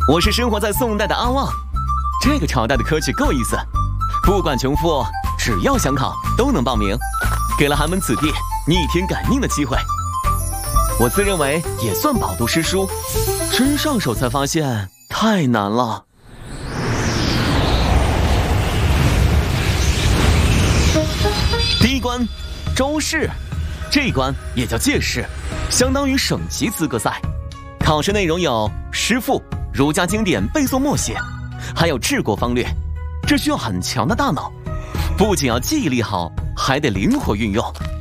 我是生活在宋代的阿旺，这个朝代的科举够意思，不管穷富，只要想考都能报名，给了寒门子弟逆天改命的机会。我自认为也算饱读诗书，真上手才发现太难了。第一关，州试，这一关也叫介试，相当于省级资格赛。考试内容有诗赋、儒家经典背诵默写，还有治国方略，这需要很强的大脑，不仅要记忆力好，还得灵活运用。